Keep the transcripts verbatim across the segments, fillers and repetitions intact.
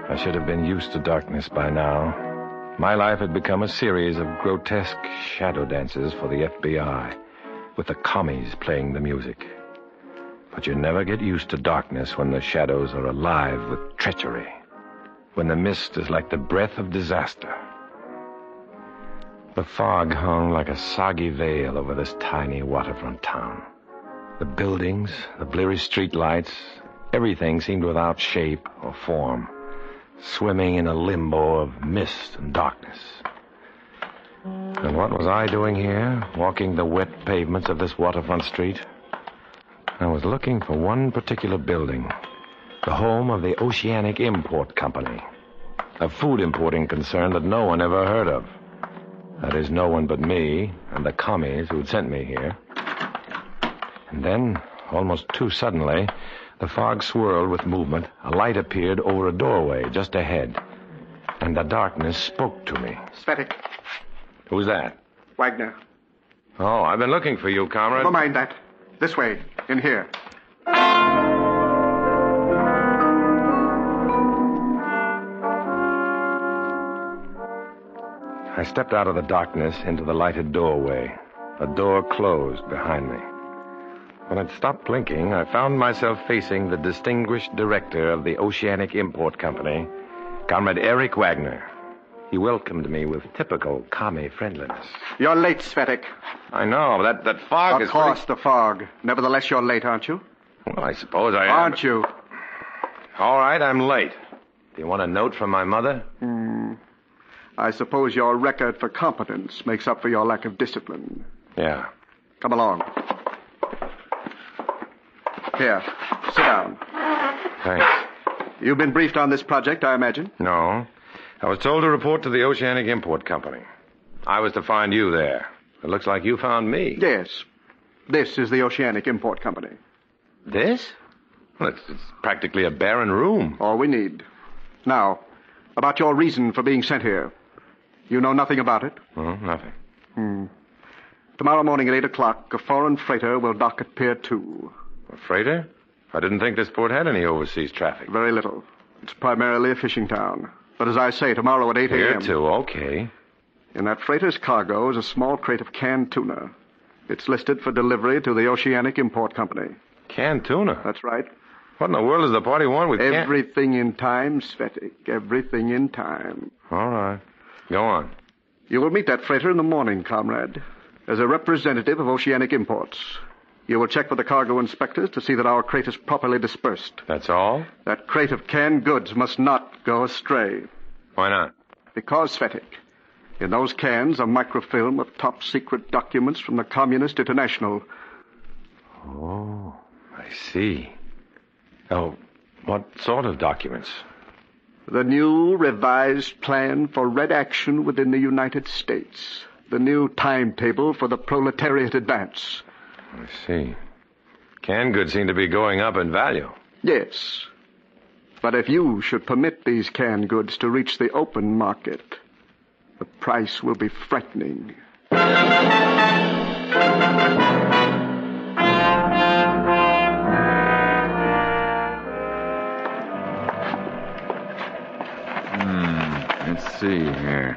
I should have been used to darkness by now. My life had become a series of grotesque shadow dances for the F B I, with the commies playing the music. But you never get used to darkness when the shadows are alive with treachery, when the mist is like the breath of disaster. The fog hung like a soggy veil over this tiny waterfront town. The buildings, the bleary street lights, everything seemed without shape or form, swimming in a limbo of mist and darkness. And what was I doing here, walking the wet pavements of this waterfront street? I was looking for one particular building, the home of the Oceanic Import Company, a food importing concern that no one ever heard of. That is, no one but me and the commies who'd sent me here. And then, almost too suddenly, the fog swirled with movement. A light appeared over a doorway just ahead, and the darkness spoke to me. Svetic. Who's that? Wagner. Oh, I've been looking for you, comrade. Never mind that. This way, in here. I stepped out of the darkness into the lighted doorway. The door closed behind me. When it stopped blinking, I found myself facing the distinguished director of the Oceanic Import Company, Comrade Eric Wagner. He welcomed me with typical commie friendliness. You're late, Svetic. I know. That, that fog of is... Of course, pretty... the fog. Nevertheless, you're late, aren't you? Well, I suppose I am. Aren't you? All right, I'm late. Do you want a note from my mother? Hmm. I suppose your record for competence makes up for your lack of discipline. Yeah. Come along. Here, sit down. Thanks. You've been briefed on this project, I imagine? No. I was told to report to the Oceanic Import Company. I was to find you there. It looks like you found me. Yes. This is the Oceanic Import Company. This? Well, it's, it's practically a barren room. All we need. Now, about your reason for being sent here. You know nothing about it? Oh, nothing. Hmm. Tomorrow morning at eight o'clock, a foreign freighter will dock at Pier two. A freighter? I didn't think this port had any overseas traffic. Very little. It's primarily a fishing town. But as I say, tomorrow at eight a.m. Pier two, okay. In that freighter's cargo is a small crate of canned tuna. It's listed for delivery to the Oceanic Import Company. Canned tuna? That's right. What in the world does the party want with Everything can... in time, Svetic. Everything in time. All right. Go on. You will meet that freighter in the morning, comrade, as a representative of Oceanic Imports. You will check with the cargo inspectors to see that our crate is properly dispersed. That's all? That crate of canned goods must not go astray. Why not? Because, Svetic, in those cans are microfilm of top-secret documents from the Communist International. Oh, I see. Oh, what sort of documents? The new revised plan for Red action within the United States. The new timetable for the proletariat advance. I see. Canned goods seem to be going up in value. Yes. But if you should permit these canned goods to reach the open market, the price will be frightening. Hmm, let's see here.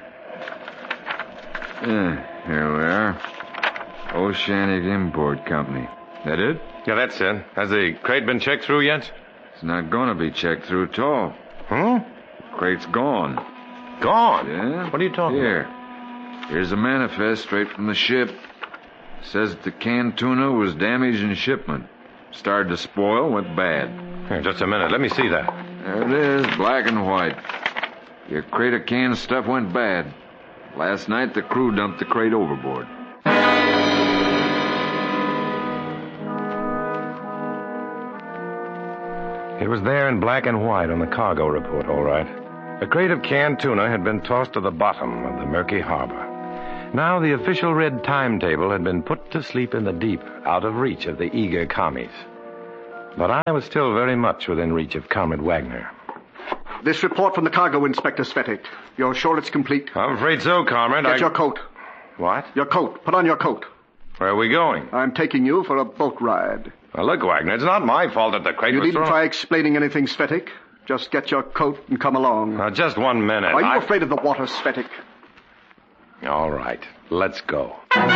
Yeah, here we are. Oceanic Import Company. That it? Yeah, that's it. Has the crate been checked through yet? It's not going to be checked through at all. Hmm? Crate's gone. Gone? Yeah? What are you talking Here. about? Here's a manifest straight from the ship. It says that the canned tuna was damaged in shipment. Started to spoil, went bad. Here, just a minute. Let me see that. There it is, black and white. Your crate of canned stuff went bad. Last night, the crew dumped the crate overboard. It was there in black and white on the cargo report, all right. A crate of canned tuna had been tossed to the bottom of the murky harbor. Now the official red timetable had been put to sleep in the deep, out of reach of the eager commies. But I was still very much within reach of Comrade Wagner. This report from the cargo inspector, Svetic. You're sure it's complete? I'm afraid so, Comrade. Get I... your coat. What? Your coat. Put on your coat. Where are we going? I'm taking you for a boat ride. Now, look, Wagner, it's not my fault that the crate You was needn't thrown... try explaining anything, Svetic. Just get your coat and come along. Now, just one minute. Are you I... afraid of the water, Svetic? All right. Let's go.